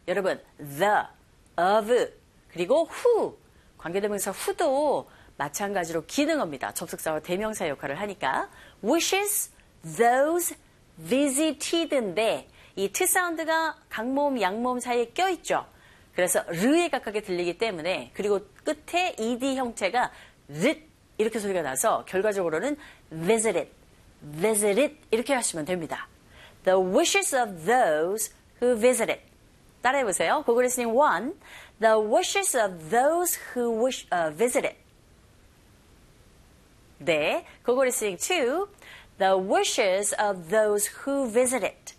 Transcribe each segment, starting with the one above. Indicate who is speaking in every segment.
Speaker 1: 여러분, the, of, 그리고 who, 관계대명사 who도 마찬가지로 기능어입니다. 접속사와 대명사 역할을 하니까 wishes those visited인데 이 트 사운드가 강모음, 양모음 사이에 껴있죠. 그래서 르에 가깝게 들리기 때문에 그리고 끝에 ed 형태가 르 이렇게 소리가 나서 결과적으로는 visited 이렇게 하시면 됩니다. The wishes of those who visited. 따라해보세요. 고고 리스닝 1. The wishes of those who visited. 네. 고고 리스닝 2. The wishes of those who visited.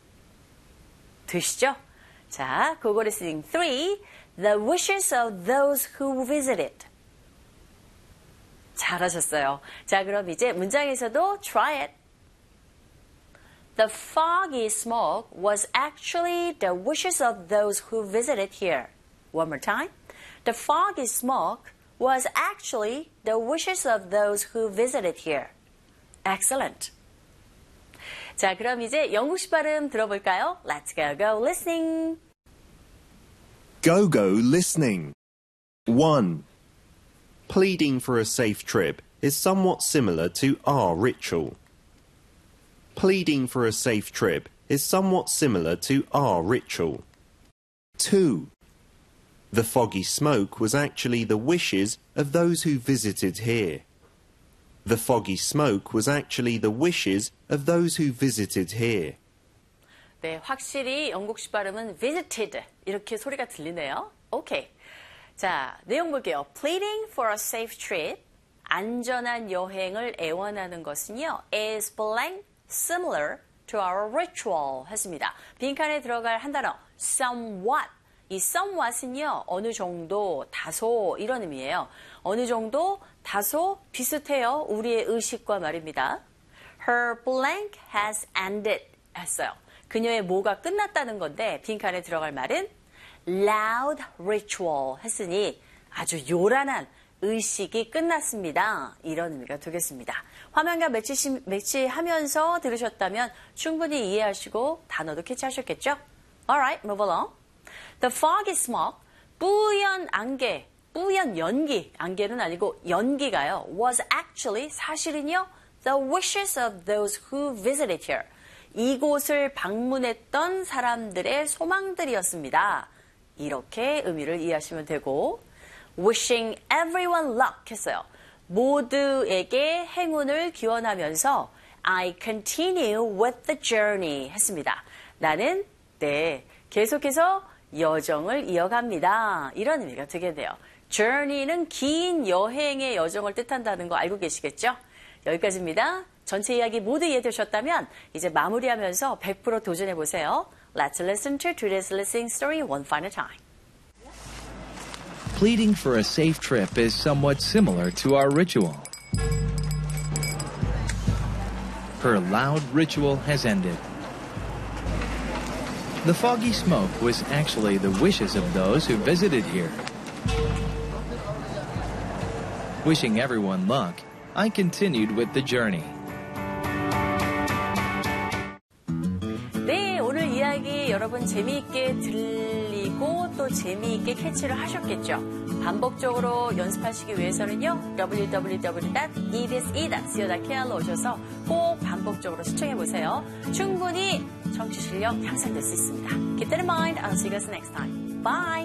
Speaker 1: 되시죠? 자, 고고 리스닝 3. The wishes of those who visited. 잘하셨어요. 자, 그럼 이제 문장에서도 try it. The foggy smoke was actually the wishes of those who visited here. One more time. The foggy smoke was actually the wishes of those who visited here. Excellent. 자, 그럼 이제 영국식 발음 들어볼까요? Let's go listening.
Speaker 2: Go listening. 1. Pleading for a safe trip is somewhat similar to our ritual. Pleading for a safe trip is somewhat similar to our ritual. 2. The foggy smoke was actually the wishes of those who visited here. The foggy smoke was actually the wishes of those who visited here.
Speaker 1: 네, 확실히 영국식 발음은 visited 이렇게 소리가 들리네요. 오케이. 자, 내용 볼게요. Pleading for a safe trip, 안전한 여행을 애원하는 것은요, is blank similar to our ritual 했습니다. 빈칸에 들어갈 한 단어, somewhat. 이 somewhat은요, 어느 정도, 다소 이런 의미예요. 어느 정도, 다소 비슷해요. 우리의 의식과 말입니다. Her blank has ended 했어요. 그녀의 뭐가 끝났다는 건데 빈칸에 들어갈 말은 loud ritual 했으니 아주 요란한 의식이 끝났습니다. 이런 의미가 되겠습니다. 화면과 매치하면서 들으셨다면 충분히 이해하시고 단어도 캐치하셨겠죠? Alright, move along. The foggy smoke, 뿌연 안개, 뿌연 연기, 안개는 아니고 연기가요. was actually, 사실은요, the wishes of those who visited here. 이곳을 방문했던 사람들의 소망들이었습니다. 이렇게 의미를 이해하시면 되고 wishing everyone luck 했어요. 모두에게 행운을 기원하면서 I continue with the journey 했습니다. 나는 계속해서 여정을 이어갑니다. 이런 의미가 되게 돼요. journey는 긴 여행의 여정을 뜻한다는 거 알고 계시겠죠? 여기까지입니다. 전체 이야기 모두 이해되셨다면 이제 마무리하면서 100% 도전해보세요. Let's listen to today's listening story one final time.
Speaker 3: Pleading for a safe trip is somewhat similar to our ritual. Her loud ritual has ended. The foggy smoke was actually the wishes of those who visited here. Wishing everyone luck, I continued with the journey.
Speaker 1: 네, 오늘 이야기 여러분 재미있게 들리고 또 재미있게 캐치를 하셨겠죠? 반복적으로 연습하시기 위해서는요, www.ebse.co.kr로 오셔서 꼭 반복적으로 시청해보세요. 충분히 청취 실력 향상될 수 있습니다. Keep that in mind. I'll see you guys next time. Bye!